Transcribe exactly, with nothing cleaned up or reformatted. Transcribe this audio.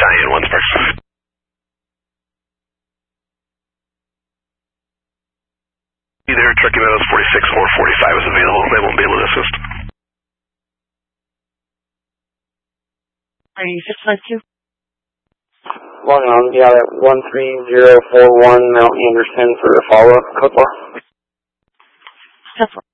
Cheyenne one Sparks. Either Truckee Meadows forty-six or forty-five is available. They won't be able to assist. Are you six five two? Long on, yeah, that one three zero four one Mount Anderson for a follow-up, code four. Step four.